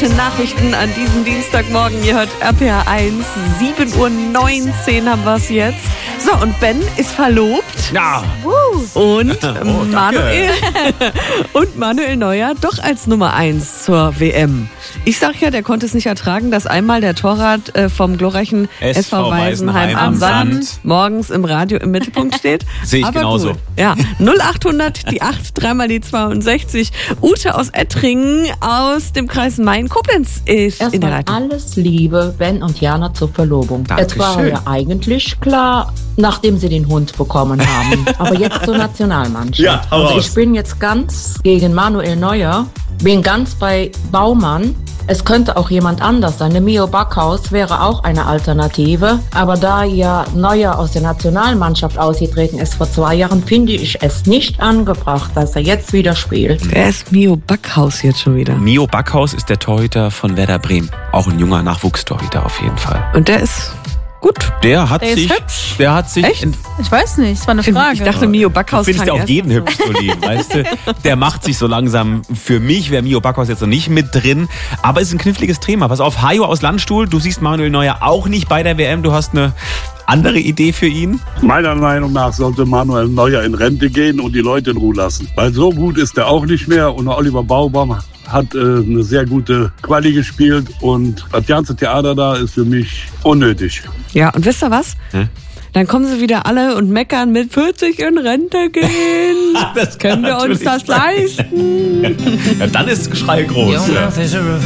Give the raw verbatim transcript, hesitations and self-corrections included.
gute Nachrichten an diesem Dienstagmorgen. Ihr hört R P R eins, sieben Uhr neunzehn haben wir es jetzt. So, und Ben ist verlobt. Ja. Und Oh, Manuel und Manuel Neuer doch als Nummer eins zur W M. Ich sag ja, der konnte es nicht ertragen, dass einmal der Torwart äh, vom glorreichen S V Weisenheim am Sand morgens im Radio im Mittelpunkt steht. Sehe ich Aber genauso. Gut. Ja, null achthundert, die acht, dreimal die zweiundsechzig. Ute aus Ettringen aus dem Kreis Main-Koblenz ist in der Erstmal Leitung. alles Liebe, Ben und Jana zur Verlobung. Es war Dankeschön. ja eigentlich klar, nachdem sie den Hund bekommen haben. Aber jetzt zur Nationalmannschaft. Ja, hau also raus. ich bin jetzt ganz gegen Manuel Neuer, bin ganz bei Baumann. Es könnte auch jemand anders sein. Der Mio Backhaus wäre auch eine Alternative. Aber da ja Neuer aus der Nationalmannschaft ausgetreten ist vor zwei Jahren, finde ich es nicht angebracht, dass er jetzt wieder spielt. Wer ist Mio Backhaus jetzt schon wieder? Mio Backhaus ist der Torhüter von Werder Bremen. Auch ein junger Nachwuchstorhüter auf jeden Fall. Und der ist gut. Der hat Der ist sich, hübsch. der hat sich, Echt? in, Ich weiß nicht, es war eine Frage. Ich dachte, Mio du Backhaus findest ja klang auch erst- jeden hübsch so lieb, weißt du? Der macht sich so langsam. Für mich wäre Mio Backhaus jetzt noch nicht mit drin, aber es ist ein kniffliges Thema. Pass auf, Hajo aus Landstuhl, du siehst Manuel Neuer auch nicht bei der W M, du hast eine andere Idee für ihn? Meiner Meinung nach sollte Manuel Neuer in Rente gehen und die Leute in Ruhe lassen. Weil so gut ist er auch nicht mehr und Oliver Baumann hat äh, eine sehr gute Quali gespielt und das ganze Theater da ist für mich unnötig. Ja, und wisst ihr was? Hm? Dann kommen sie wieder alle und meckern mit vierzig in Rente gehen. Das Können wir uns natürlich das sein. leisten? Ja, dann ist das Geschrei groß. Ja.